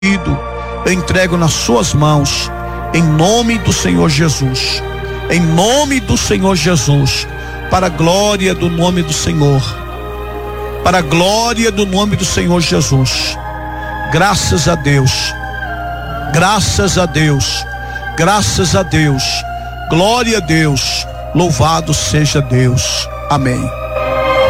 eu entrego nas suas mãos, em nome do Senhor Jesus, em nome do Senhor Jesus, para a glória do nome do Senhor, para a glória do nome do Senhor Jesus. Graças a Deus, graças a Deus, graças a Deus, glória a Deus, louvado seja Deus, amém.